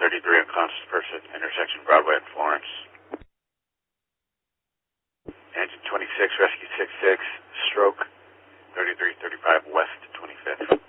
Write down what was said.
33 unconscious person, intersection Broadway and Florence. Engine 26, rescue 66, stroke 3335 west 25th.